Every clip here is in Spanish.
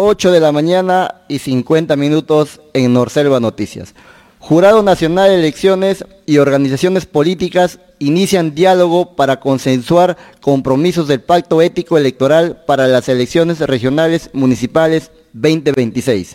8 de la mañana y 50 minutos en Norselva Noticias. Jurado Nacional de Elecciones y organizaciones políticas inician diálogo para consensuar compromisos del Pacto Ético Electoral para las elecciones regionales municipales 2026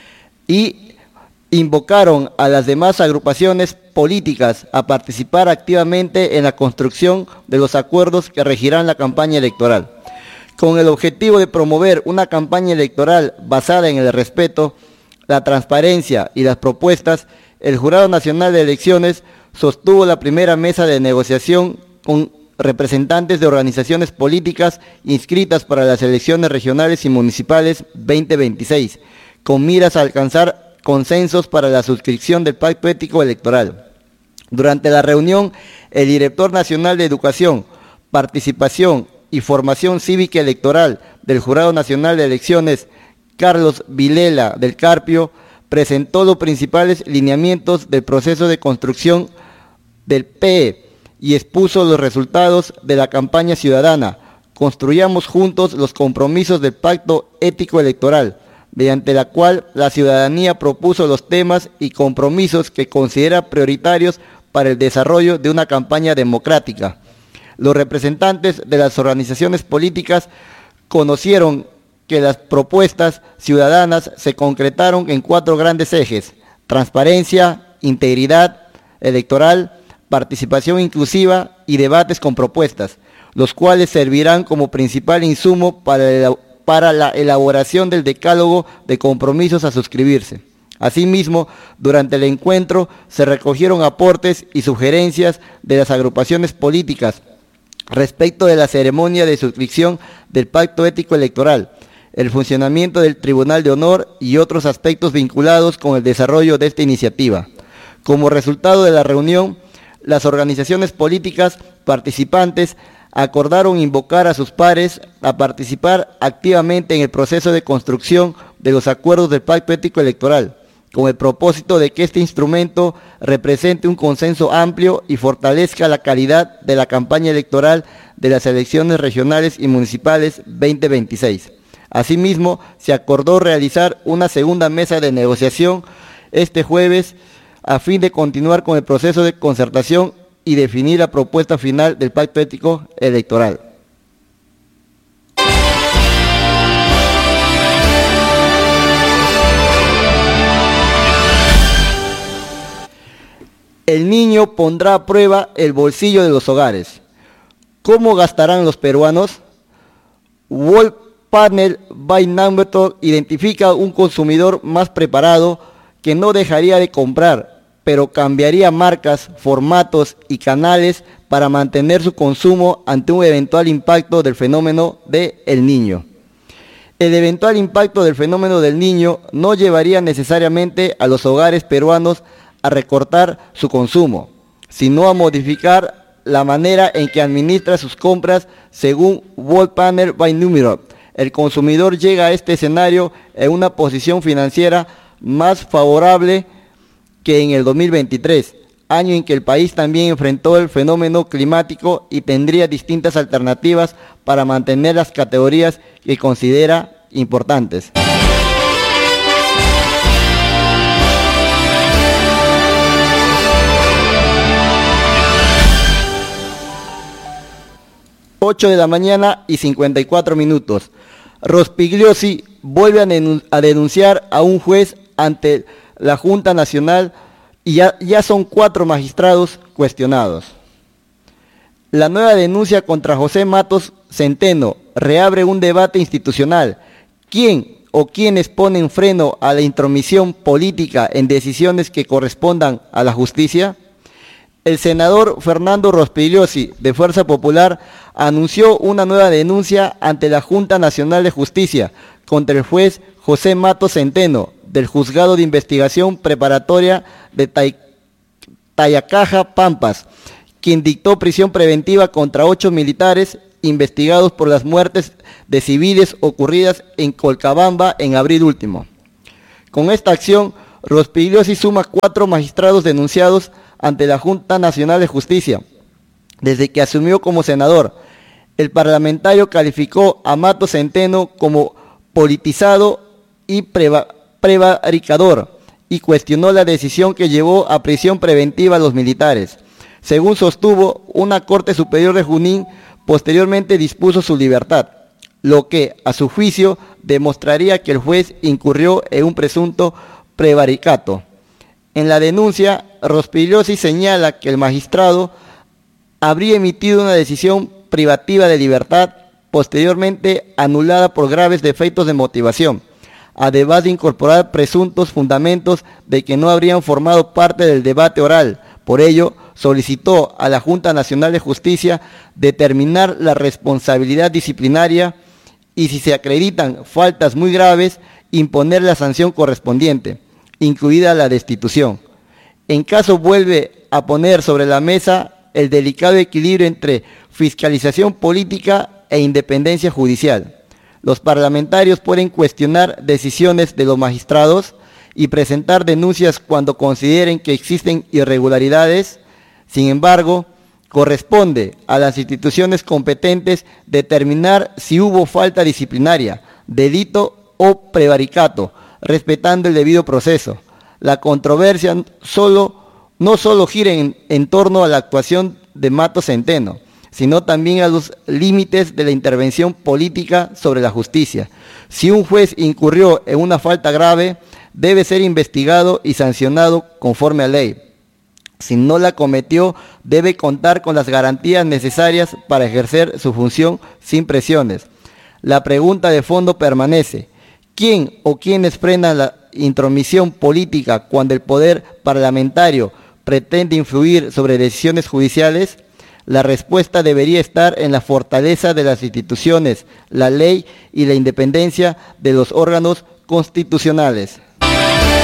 y invocaron a las demás agrupaciones políticas a participar activamente en la construcción de los acuerdos que regirán la campaña electoral. Con el objetivo de promover una campaña electoral basada en el respeto, la transparencia y las propuestas, el Jurado Nacional de Elecciones sostuvo la primera mesa de negociación con representantes de organizaciones políticas inscritas para las elecciones regionales y municipales 2026, con miras a alcanzar consensos para la suscripción del Pacto Ético Electoral. Durante la reunión, el director nacional de Educación, Participación y Formación Cívica Electoral del Jurado Nacional de Elecciones, Carlos Vilela del Carpio, presentó los principales lineamientos del proceso de construcción del PE y expuso los resultados de la campaña ciudadana. Construyamos juntos los compromisos del Pacto Ético Electoral, mediante la cual la ciudadanía propuso los temas y compromisos que considera prioritarios para el desarrollo de una campaña democrática. Los representantes de las organizaciones políticas conocieron que las propuestas ciudadanas se concretaron en 4 grandes ejes: transparencia, integridad electoral, participación inclusiva y debates con propuestas, los cuales servirán como principal insumo para la elaboración del decálogo de compromisos a suscribirse. Asimismo, durante el encuentro se recogieron aportes y sugerencias de las agrupaciones políticas respecto de la ceremonia de suscripción del Pacto Ético Electoral, el funcionamiento del Tribunal de Honor y otros aspectos vinculados con el desarrollo de esta iniciativa. Como resultado de la reunión, las organizaciones políticas participantes acordaron invocar a sus pares a participar activamente en el proceso de construcción de los acuerdos del Pacto Ético Electoral, con el propósito de que este instrumento represente un consenso amplio y fortalezca la calidad de la campaña electoral de las elecciones regionales y municipales 2026. Asimismo, se acordó realizar una segunda mesa de negociación este jueves a fin de continuar con el proceso de concertación y definir la propuesta final del Pacto Ético Electoral. El niño pondrá a prueba el bolsillo de los hogares. ¿Cómo gastarán los peruanos? World Panel by Number identifica un consumidor más preparado que no dejaría de comprar, pero cambiaría marcas, formatos y canales para mantener su consumo ante un eventual impacto del fenómeno de El Niño. El eventual impacto del fenómeno del Niño no llevaría necesariamente a los hogares peruanos a recortar su consumo, sino a modificar la manera en que administra sus compras según World Panel by Number. El consumidor llega a este escenario en una posición financiera más favorable que en el 2023, año en que el país también enfrentó el fenómeno climático y tendría distintas alternativas para mantener las categorías que considera importantes. Ocho de la mañana y 54 minutos. Rospigliosi vuelve a denunciar a un juez ante la Junta Nacional y ya son 4 magistrados cuestionados. La nueva denuncia contra José Matos Centeno reabre un debate institucional. ¿Quién o quiénes ponen freno a la intromisión política en decisiones que correspondan a la justicia? El senador Fernando Rospigliosi, de Fuerza Popular, anunció una nueva denuncia ante la Junta Nacional de Justicia contra el juez José Matos Centeno, del Juzgado de Investigación Preparatoria de Tayacaja, Pampas, quien dictó prisión preventiva contra 8 militares investigados por las muertes de civiles ocurridas en Colcabamba en abril último. Con esta acción, Rospigliosi suma 4 magistrados denunciados ante la Junta Nacional de Justicia. Desde que asumió como senador, el parlamentario calificó a Matos Centeno como politizado y prevaricador, y cuestionó la decisión que llevó a prisión preventiva a los militares. Según sostuvo, una Corte Superior de Junín posteriormente dispuso su libertad, lo que, a su juicio, demostraría que el juez incurrió en un presunto prevaricato. En la denuncia, Rospigliosi señala que el magistrado habría emitido una decisión privativa de libertad, posteriormente anulada por graves defectos de motivación, además de incorporar presuntos fundamentos de que no habrían formado parte del debate oral. Por ello, solicitó a la Junta Nacional de Justicia determinar la responsabilidad disciplinaria y, si se acreditan faltas muy graves, imponer la sanción correspondiente, incluida la destitución. En caso vuelve a poner sobre la mesa el delicado equilibrio entre fiscalización política e independencia judicial. Los parlamentarios pueden cuestionar decisiones de los magistrados y presentar denuncias cuando consideren que existen irregularidades. Sin embargo, corresponde a las instituciones competentes determinar si hubo falta disciplinaria, delito o prevaricato, respetando el debido proceso. La controversia no solo gira en torno a la actuación de Mato Centeno, sino también a los límites de la intervención política sobre la justicia. Si un juez incurrió en una falta grave, debe ser investigado y sancionado conforme a ley. Si no la cometió, debe contar con las garantías necesarias para ejercer su función sin presiones. La pregunta de fondo permanece: ¿quién o quiénes frenan la intromisión política cuando el poder parlamentario pretende influir sobre decisiones judiciales? La respuesta debería estar en la fortaleza de las instituciones, la ley y la independencia de los órganos constitucionales.